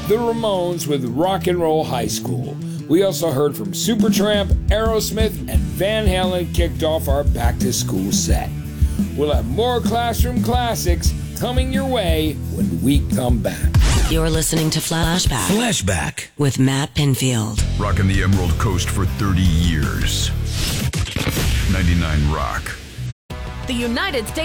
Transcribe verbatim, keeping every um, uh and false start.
the Ramones with Rock and Roll High School. We also heard from Supertramp, Aerosmith, and Van Halen kicked off our back-to-school set. We'll have more Classroom Classics coming your way when we come back. You're listening to Flashback. Flashback. With Matt Pinfield. Rocking the Emerald Coast for thirty years. ninety-nine Rock. The United States